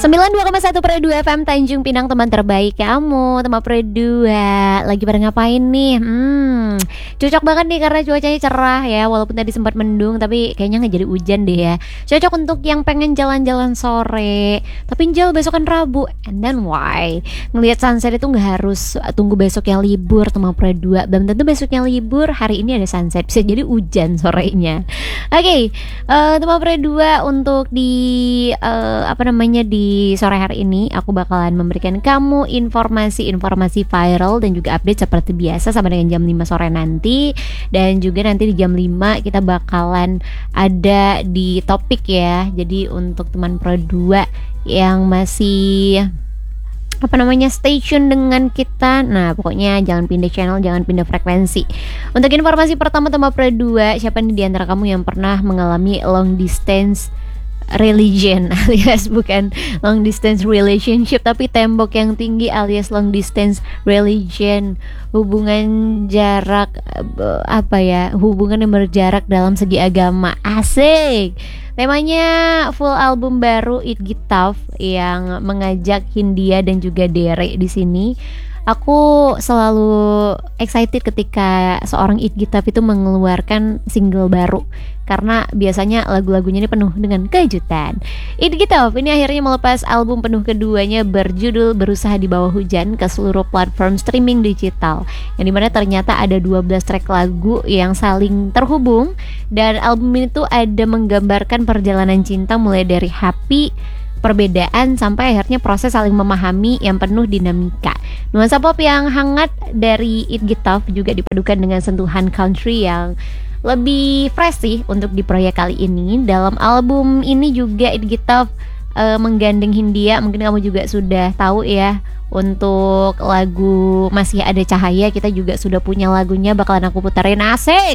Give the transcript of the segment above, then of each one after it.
92,1 Pro 2 FM Tanjung Pinang, teman terbaik kamu. Teman Pro 2 lagi pada ngapain nih? Cocok banget nih karena cuacanya cerah ya. Walaupun tadi sempat mendung, tapi kayaknya nggak jadi hujan deh ya. Cocok untuk yang pengen jalan-jalan sore, tapi jauh besokan Rabu. And then why? Ngelihat sunset itu nggak harus tunggu besoknya libur, teman Pro 2. Belum tentu besoknya libur, hari ini ada sunset, bisa jadi hujan sorenya. Oke, teman Pro 2, untuk di di sore hari ini aku bakalan memberikan kamu informasi viral dan juga update seperti biasa sampai dengan jam 5 sore nanti. Dan juga nanti di jam 5 kita bakalan ada di topik ya. Jadi untuk teman Pro 2 yang masih stay tune dengan kita. Nah, pokoknya jangan pindah channel, jangan pindah frekuensi. Untuk informasi pertama teman Pro 2, siapa nih di antara kamu yang pernah mengalami long distance religion alias bukan long distance relationship tapi tembok yang tinggi alias long distance religion, hubungan jarak hubungan yang berjarak dalam segi agama. Asik. Temanya full album baru It Gitaf yang mengajak Hindia dan juga Dere di sini. Aku selalu excited ketika seorang It Gitaf itu mengeluarkan single baru, karena biasanya lagu-lagunya ini penuh dengan kejutan. It Gitaf ini akhirnya melepas album penuh keduanya berjudul Berusaha di Bawah Hujan ke seluruh platform streaming digital, yang dimana ternyata ada 12 track lagu yang saling terhubung. Dan album ini tuh ada menggambarkan perjalanan cinta mulai dari happy, perbedaan, sampai akhirnya proses saling memahami yang penuh dinamika. Nuansa pop yang hangat dari It Gitaf juga dipadukan dengan sentuhan country yang lebih fresh sih untuk di proyek kali ini. Dalam album ini juga It Gitaf menggandeng Hindia. Mungkin kamu juga sudah tahu ya. Untuk lagu Masih Ada Cahaya, kita juga sudah punya lagunya, bakalan aku puterin. Asik.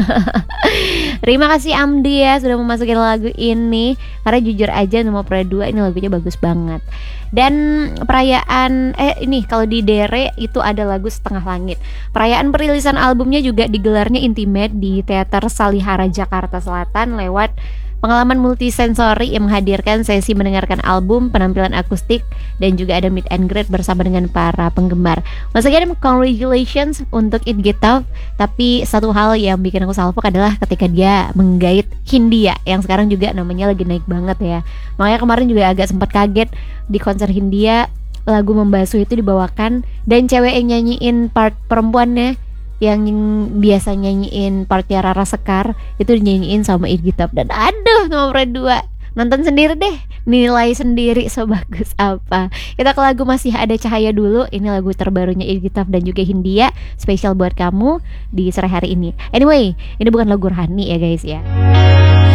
Terima kasih Amdi ya sudah memasukin lagu ini, karena jujur aja nomor Pro 2 ini lagunya bagus banget. Dan perayaan ini kalau di Dere itu ada lagu Setengah Langit. Perayaan perilisan albumnya juga digelarnya intimate di Teater Salihara Jakarta Selatan lewat pengalaman multisensori yang menghadirkan sesi mendengarkan album, penampilan akustik, dan juga ada meet and greet bersama dengan para penggemar. Once again, congratulations untuk It Gitaf. Tapi satu hal yang bikin aku salfok adalah ketika dia menggait Hindia, yang sekarang juga namanya lagi naik banget ya. Makanya kemarin juga agak sempat kaget di konser Hindia, lagu Membasuh itu dibawakan, dan cewek yang nyanyiin part perempuannya, yang biasa nyanyiin partnya Rara Sekar, itu dinyanyiin sama It Gitaf. Dan aduh, nomor 2, nonton sendiri deh, nilai sendiri sebagus apa. Kita ke lagu Masih Ada Cahaya dulu. Ini lagu terbarunya It Gitaf dan juga Hindia, spesial buat kamu di sore hari ini. Anyway, ini bukan lagu rohani ya guys ya.